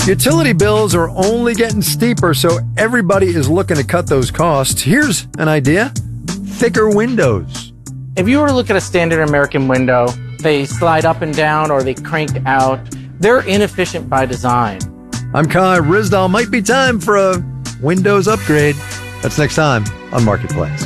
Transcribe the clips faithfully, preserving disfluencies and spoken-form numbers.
Utility bills are only getting steeper, so everybody is looking to cut those costs. Here's an idea: thicker windows. If you were to look at a standard American window, they slide up and down or they crank out. They're inefficient by design. I'm Kai Ryssdal. Might be time for a Windows upgrade. That's next time on Marketplace.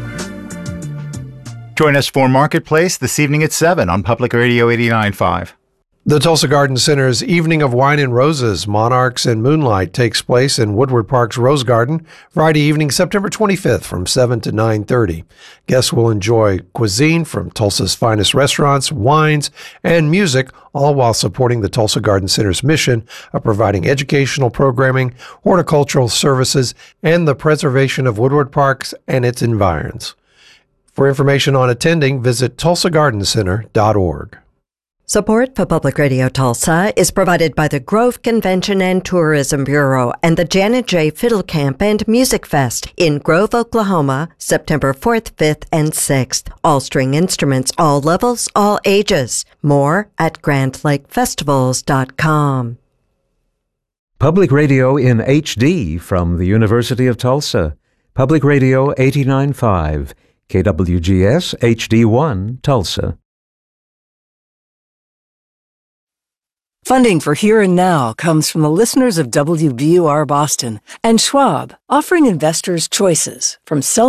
Join us for Marketplace this evening at seven on Public Radio eighty-nine point five. The Tulsa Garden Center's Evening of Wine and Roses, Monarchs and Moonlight takes place in Woodward Park's Rose Garden Friday evening, September twenty-fifth from seven to nine thirty. Guests will enjoy cuisine from Tulsa's finest restaurants, wines, and music, all while supporting the Tulsa Garden Center's mission of providing educational programming, horticultural services, and the preservation of Woodward Parks and its environs. For information on attending, visit tulsa garden center dot org. Support for Public Radio Tulsa is provided by the Grove Convention and Tourism Bureau and the Janet J. Fiddle Camp and Music Fest in Grove, Oklahoma, September fourth, fifth, and sixth. All string instruments, all levels, all ages. More at grand lake festivals dot com. Public Radio in H D from the University of Tulsa. Public Radio eighty-nine point five, K W G S H D one, Tulsa. Funding for Here and Now comes from the listeners of W B U R Boston and Schwab, offering investors choices from self